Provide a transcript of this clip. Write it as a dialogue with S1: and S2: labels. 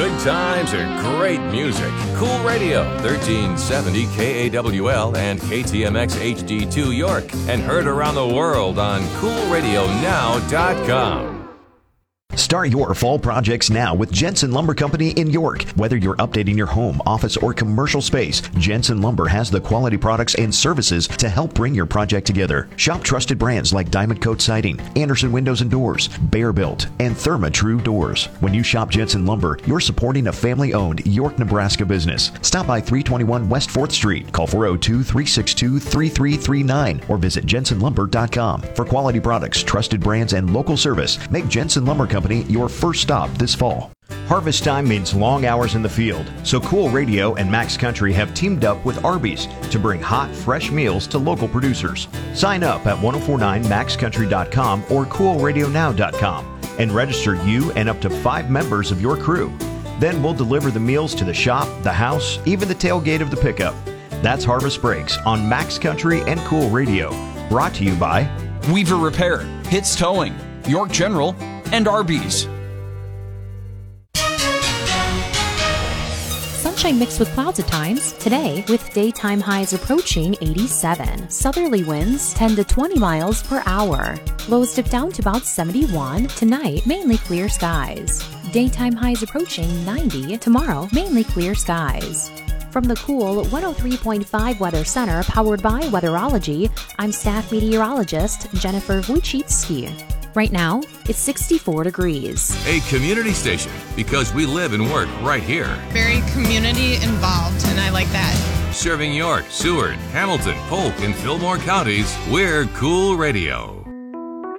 S1: Good times and great music. Cool Radio, 1370 KAWL and KTMX HD2 York. And heard around the world on CoolRadioNow.com.
S2: Start your fall projects now with Jensen Lumber Company in York. Whether you're updating your home, office, or commercial space, Jensen Lumber has the quality products and services to help bring your project together. Shop trusted brands like Diamond Coat Siding, Anderson Windows and Doors, Bear Built, and ThermaTrue Doors. When you shop Jensen Lumber, you're supporting a family-owned York, Nebraska business. Stop by 321 West 4th Street. Call 402-362-3339 or visit jensenlumber.com. For quality products, trusted brands, and local service, make Jensen Lumber Company your first stop this fall. Harvest time means long hours in the field, so Cool Radio and Max Country have teamed up with Arby's to bring hot, fresh meals to local producers. Sign up at 1049maxcountry.com or coolradionow.com and register you and up to 5 members of your crew. Then we'll deliver the meals to the shop, the house, even the tailgate of the pickup. That's Harvest Breaks on Max Country and Cool Radio. Brought to you by
S3: Weaver Repair, Hits Towing, York General, and Arby's.
S4: Sunshine mixed with clouds at times. Today, with daytime highs approaching 87. Southerly winds 10 to 20 miles per hour. Lows dip down to about 71. Tonight, mainly clear skies. Daytime highs approaching 90. Tomorrow, mainly clear skies. From the Cool 103.5 Weather Center, powered by Weatherology, I'm staff meteorologist Jennifer Wojcicki. Right now, it's 64 degrees.
S1: A community station, because we live and work right here.
S5: Very community involved, and I like that.
S1: Serving York, Seward, Hamilton, Polk, and Fillmore counties, we're Cool Radio.